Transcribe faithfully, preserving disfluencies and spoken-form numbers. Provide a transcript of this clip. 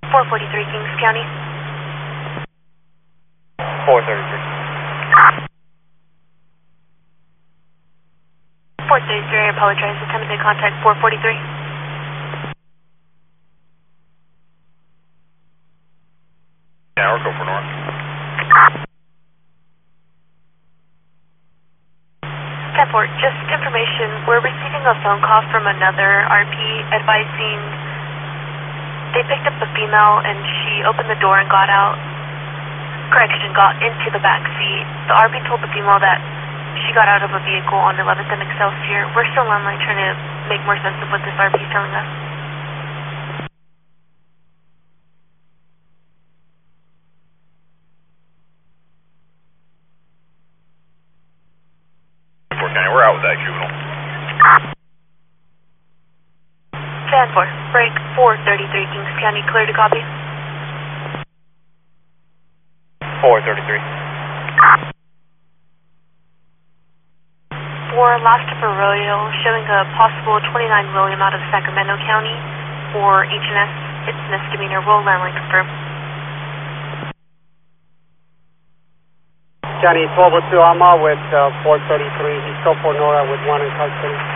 four forty-three Kings County. four thirty-three. four thirty-three, I apologize. Attempted to contact four forty-three. Yeah, we'll go for north. ten four, just information. We're receiving a phone call from another R P advising they picked up a female and she opened the door and got out. Correction, got into the back seat. The R P told the female that she got out of a vehicle on eleventh and Excelsior. We're still online trying to make more sense of what this R P is telling us. We're out with that juvenile. ten four, break four thirty-three Kings County, clear to copy. four thirty-three. For Last of Arroyo, showing a possible twenty-nine William out of Sacramento County for H and S. It's misdemeanor. We'll landline confirm. County twelve oh two, I'm out with uh, four thirty-three. He's still for Nora with one in custody.